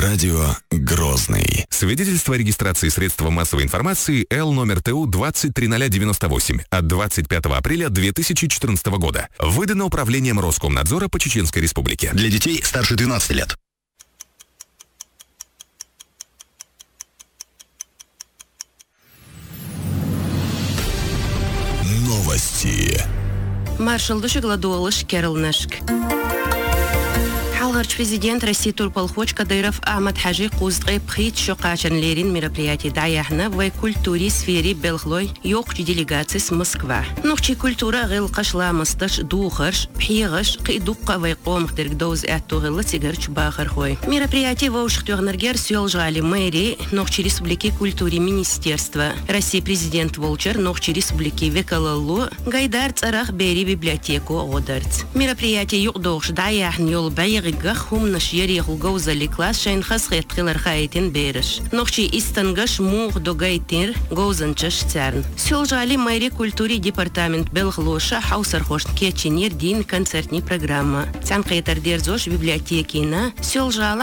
Радио Грозный. Свидетельство о регистрации средства массовой информации Л номер ТУ 203098 от 25 апреля 2014 года. Выдано Управлением Роскомнадзора по Чеченской Республике. Для детей старше 12 лет. Новости. Маршал Душегладуолыш Кералнашк. Халгарч президент России Турпалхоч Кадыров Ахмад Хаджи Кузгы Пхит Шокачан Лерин мероприятий Даяхна в культуре сфере Белхлой Йокчи делегации с Москва. Нухчи культура гыл кашла масташ духарш Пхигаш Кидукка Вайком Хтергдоз Аттугылы Тигарч Бахархой. Мероприятие в Ушхтюрнергер Сюлжали мэрии Нухчи Республики культуре Министерства России президент Волчер Нухчи Республики Векалалу Гайдар Царах Бери библиотеку Одарц. Мероприятие Югдош Даяхн Йол Байг Гахум наш яриху гоузали класс шайн хасхет хилар хайтин береш. Нохчи истангаш мух догайтир гоузанчаш царн. Сюлжали майри культури департамент Белхлоша хаусархош кечинер дин концертни программа. Цан кайтар дерзош библиотекина сюлжала